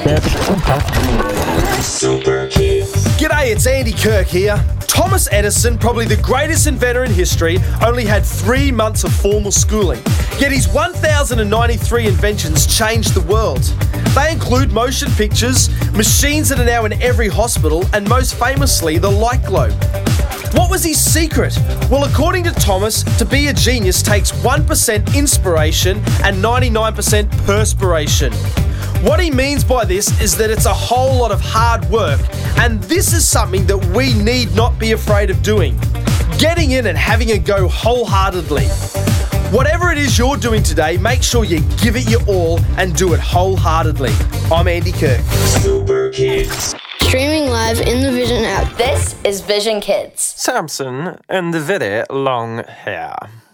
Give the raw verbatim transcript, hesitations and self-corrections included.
Super Kids. G'day, it's Andy Kirk here. Thomas Edison, probably the greatest inventor in history, only had three months of formal schooling. Yet his one thousand ninety-three inventions changed the world. They include motion pictures, machines that are now in every hospital, and most famously, the light globe. What was his secret? Well, according to Thomas, to be a genius takes one percent inspiration and ninety-nine percent perspiration. What he means by this is that it's a whole lot of hard work, and this is something that we need not be afraid of doing. Getting in and having a go wholeheartedly. Whatever it is you're doing today, make sure you give it your all and do it wholeheartedly. I'm Andy Kirk. Super Kids. Streaming live in the Vision app. This is Vision Kids. Samson and the very long hair.